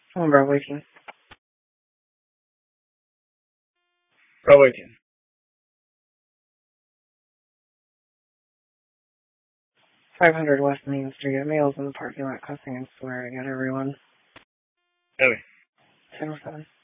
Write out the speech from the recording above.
Bravo 18. Bravo 18. 500 West Main Street. A male's in the parking lot cussing and swearing at everyone. Copy. 1007.